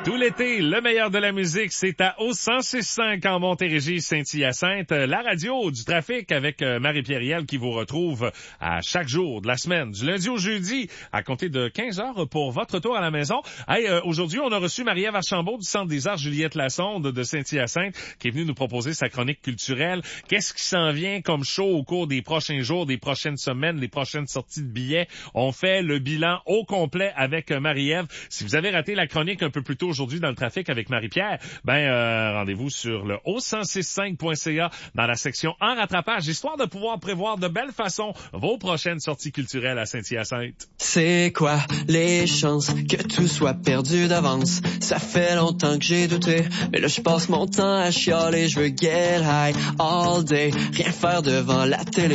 Tout l'été, le meilleur de la musique, c'est à au 106.5 en Montérégie, Saint-Hyacinthe, la radio du trafic avec Marie-Pierre Riel qui vous retrouve à chaque jour de la semaine, du lundi au jeudi, à compter de 15 heures pour votre tour à la maison. Aujourd'hui, on a reçu Marie-Ève Archambault du Centre des Arts Juliette Lassonde de Saint-Hyacinthe qui est venue nous proposer sa chronique culturelle. Qu'est-ce qui s'en vient comme show au cours des prochains jours, des prochaines semaines, les prochaines sorties de billets? On fait le bilan au complet avec Marie-Ève. Si vous avez raté la chronique un peu plus tôt aujourd'hui dans le trafic avec Marie-Pierre, rendez-vous sur le o1065.ca dans la section en rattrapage, histoire de pouvoir prévoir de belle façon vos prochaines sorties culturelles à Saint-Hyacinthe. C'est quoi les chances que tout soit perdu d'avance? Ça fait longtemps que j'ai douté, mais là je passe mon temps à chialer, je veux get high all day, rien faire devant la télé.